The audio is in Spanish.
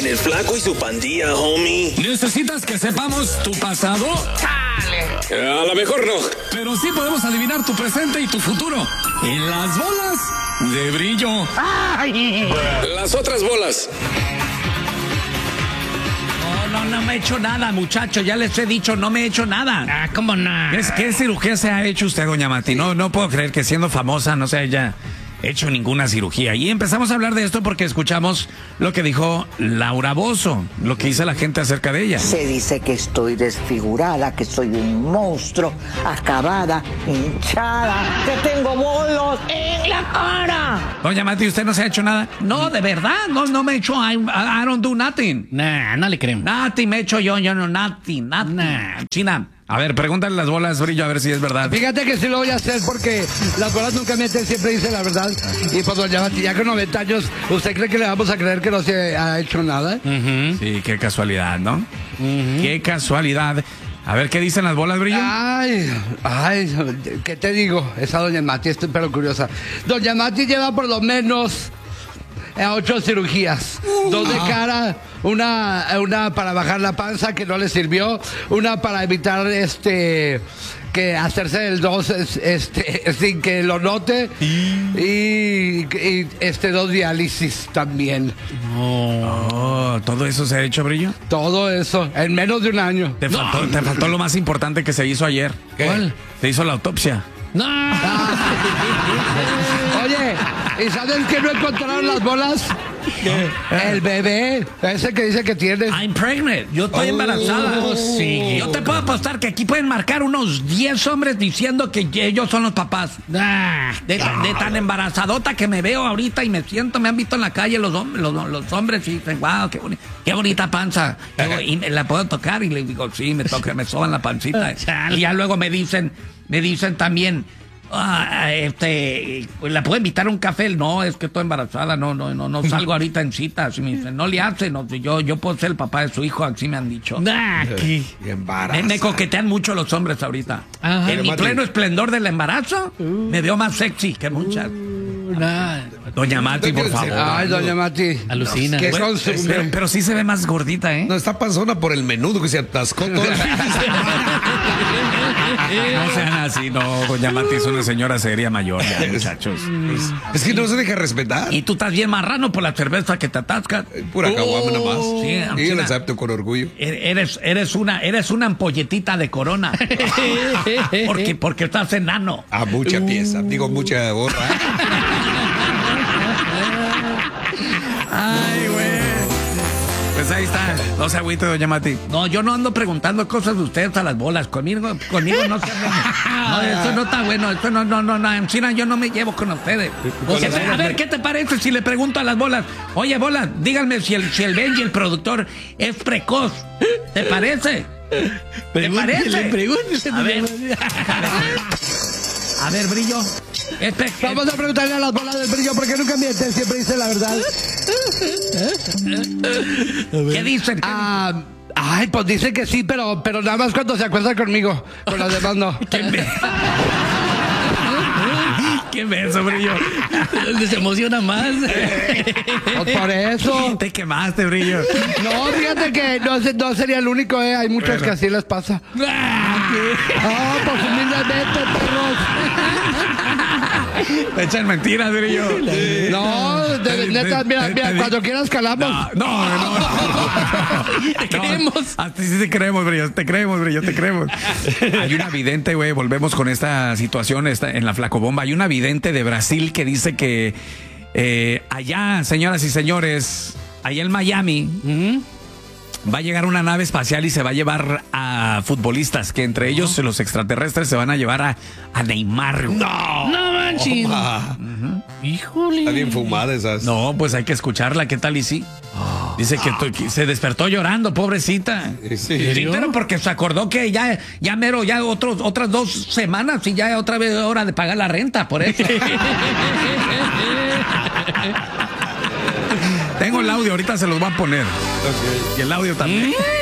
En el Flaco y su pandilla, homie. ¿Necesitas que sepamos tu pasado? A lo mejor no. Pero sí podemos adivinar tu presente y tu futuro. En las bolas de brillo. Las otras bolas. No me he hecho nada, muchacho. Ya les he dicho, no me he hecho nada. ¿Cómo no? ¿Qué cirugía se ha hecho usted, doña Mati? No puedo creer que siendo famosa no se haya hecho ninguna cirugía. Y empezamos a hablar de esto porque escuchamos lo que dijo Laura Bozzo, lo que dice la gente acerca de ella. Se dice que estoy desfigurada, que soy un monstruo, acabada, hinchada, que tengo bolos en la cara. Doña Mati, ¿usted no se ha hecho nada? No, de verdad, no me he hecho. I don't do nothing. Nah, no le creemos. Nothing me he hecho yo no, nothing. China. A ver, pregúntale las bolas, Brillo, a ver si es verdad. Fíjate que sí lo voy a hacer porque las bolas nunca mienten, siempre dice la verdad. Y pues doña Mati, ya con 90 años, ¿usted cree que le vamos a creer que no se ha hecho nada? Sí, qué casualidad, ¿no? Qué casualidad. A ver, ¿qué dicen las bolas, Brillo? Ay, ¿qué te digo? Esa doña Mati, estoy pero curiosa. Doña Mati lleva por lo menos 8 cirugías. 2 de cara, una para bajar la panza que no le sirvió, una para evitar que hacerse el 2 sin que lo note y 2 diálisis también. ¿Todo eso se ha hecho, Brillo? Todo eso en menos de un año. Te faltó lo más importante que se hizo ayer. ¿Cuál? Se hizo la autopsia. No. Oye, ¿y sabes que no encontraron las bolas? El bebé, ese que dice que tienes. I'm pregnant. Yo estoy embarazada. Sí. Yo te puedo apostar que aquí pueden marcar unos 10 hombres diciendo que ellos son los papás. De tan embarazadota que me veo ahorita y me han visto en la calle los hombres y dicen, wow, qué bonita panza. Y la puedo tocar y le digo, sí, me soban la pancita. Y ya luego me dicen también, ¿la puedo invitar a un café? No, es que estoy embarazada, no salgo ahorita en citas. Y me dicen, no le hace, yo puedo ser el papá de su hijo, así me han dicho. Me coquetean mucho los hombres ahorita. Ajá. En mi pleno esplendor del embarazo, me veo más sexy que muchas. Doña Mati, por favor. Ay, doña Mati. Alucina. ¿Qué consume? Pero sí se ve más gordita, ¿eh? No, está panzona por el menudo que se atascó todo el fin de semana. No sean así, no. Doña Mati es una señora seria mayor ya, muchachos. Es que no se deja respetar. Y tú estás bien marrano por la cerveza que te atascas. Pura caguama nada más. Sí, Y yo la acepto con orgullo. Eres una ampolletita de Corona. porque estás enano. A mucha pieza, digo mucha gorra. Ay, güey. Pues ahí está. No se agüite, doña Mati. No, yo no ando preguntando cosas de ustedes a las bolas. Conmigo no se No, eso no está bueno. Esto no. En China yo no me llevo con ustedes. A ver, ¿qué te parece si le pregunto a las bolas? Oye, bolas, díganme si el Benji, el productor, es precoz. ¿Te parece? ¿Te parece? Pregúntele. A ver, Brillo. Vamos a preguntarle a las bolas del Brillo porque nunca mienten, siempre dice la verdad. ¿Qué dicen? Ay, pues dicen que sí, pero nada más cuando se acuerdan conmigo. Con los demás no. ¿Qué beso, Brillo? Se emociona más. Pues por eso. Te quemaste, Brillo. No, fíjate que no sería el único, Hay muchos que así les pasa. Pues humildemente, perros. Te echan mentiras, Brillo. No, neta, mira, cuando quieras calamos. No. Te creemos. A ti sí te creemos, Brillo. Te creemos. Hay una vidente, güey. Volvemos con esta situación en la Flacobomba. Hay una vidente de Brasil que dice que allá, señoras y señores, allá en Miami, va a llegar una nave espacial y se va a llevar a futbolistas, que entre ellos los extraterrestres se van a llevar a Neymar. No manches. Híjole. Está bien fumada esas. No, pues hay que escucharla. ¿Qué tal y sí? Dice que se despertó llorando, pobrecita. Sí, pero porque se acordó que ya mero, ya otras 2 semanas y ya otra vez hora de pagar la renta, por eso. Tengo el audio, ahorita se los voy a poner. Y el audio también.